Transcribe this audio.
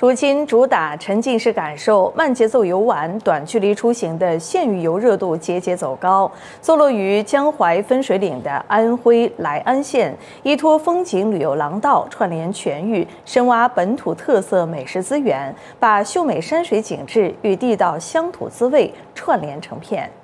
如今主打沉浸式感受、慢节奏游玩、短距离出行的县域游热度节节走高。坐落于江淮分水岭的安徽来安县，依托风景旅游廊道串联全域，深挖本土特色美食资源，把秀美山水景致与地道乡土滋味串联成片。